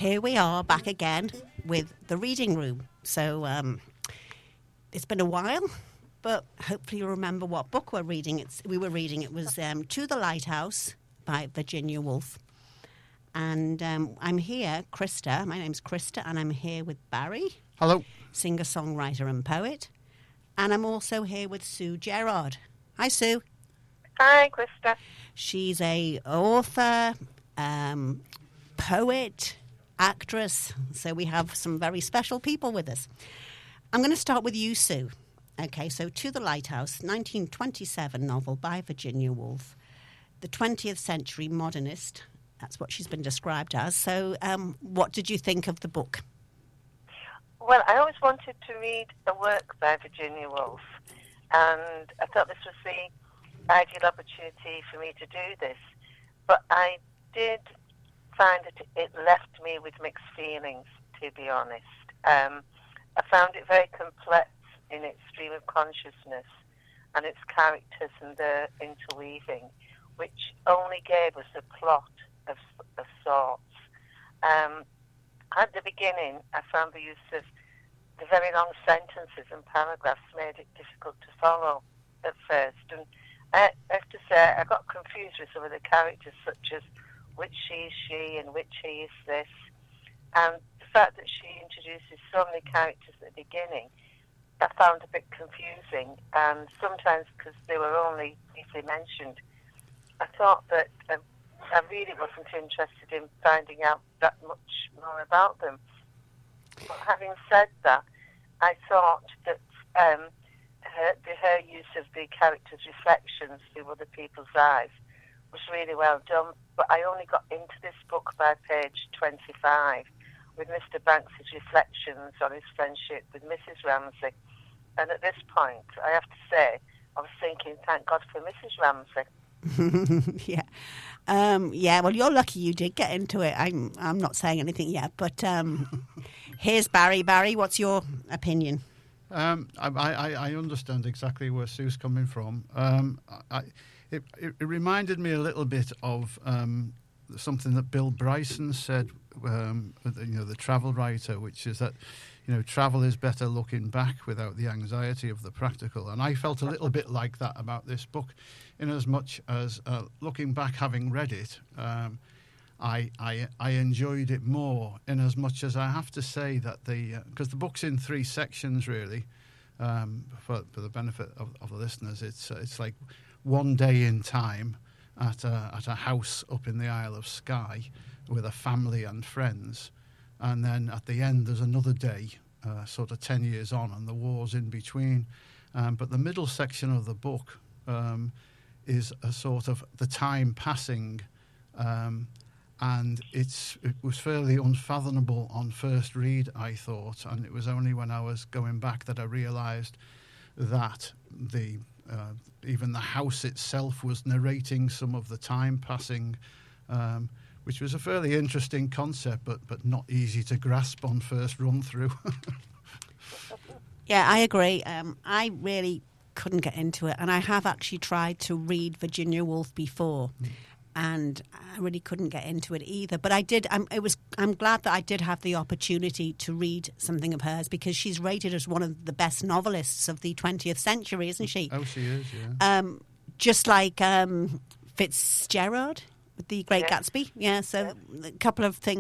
Here we are back again with the reading room. So it's been a while, but hopefully you remember what book we're reading. It was To the Lighthouse by Virginia Woolf. And I'm here, Krista. My name's Krista, and I'm here with Barry. Hello. Singer-songwriter and poet. And I'm also here with Sue Gerard. Hi, Sue. Hi, Krista. She's a author, poet, actress. So we have some very special people with us. I'm going to start with you, Sue. Okay, so To the Lighthouse, 1927 novel by Virginia Woolf. The 20th century modernist. That's what she's been described as. So what did you think of the book? Well, I always wanted to read a work by Virginia Woolf, and I thought this was the ideal opportunity for me to do this. But I did find that it left me with mixed feelings, to be honest. I found it very complex in its stream of consciousness and its characters and their interweaving, which only gave us a plot of sorts. At the beginning, I found the use of the very long sentences and paragraphs made it difficult to follow at first. And I have to say, I got confused with some of the characters, such as which she is she and which he is this. And the fact that she introduces so many characters at the beginning, I found a bit confusing. And sometimes, because they were only briefly mentioned, I thought that I really wasn't interested in finding out that much more about them. But having said that, I thought that her use of the characters' reflections through other people's eyes was really well done. But I only got into this book by page 25 with Mr. Banks' reflections on his friendship with Mrs. Ramsay. And at this point, I have to say, I was thinking, thank God for Mrs. Ramsay. Yeah. Well, you're lucky you did get into it. I'm not saying anything yet, but here's Barry. Barry, what's your opinion? I understand exactly where Sue's coming from. It reminded me a little bit of something that Bill Bryson said, the travel writer, which is that, travel is better looking back without the anxiety of the practical. And I felt a little bit like that about this book, in as much as looking back, having read it, I enjoyed it more, in as much as I have to say that because the book's in 3 sections really, for the benefit of the listeners, it's like one day in time at a house up in the Isle of Skye with a family and friends, and then at the end there's another day, sort of 10 years on, and the war's in between. But the middle section of the book is a sort of the time passing, and it was fairly unfathomable on first read, I thought, and it was only when I was going back that I realised that even the house itself was narrating some of the time passing, which was a fairly interesting concept, but not easy to grasp on first run through. Yeah, I agree. I really couldn't get into it, and I have actually tried to read Virginia Woolf before, and I really couldn't get into it either. But I did. I'm glad that I did have the opportunity to read something of hers, because she's rated as one of the best novelists of the 20th century, isn't she? Oh, she is. Yeah. Just like Fitzgerald with The Great Gatsby. Yeah. So a couple of things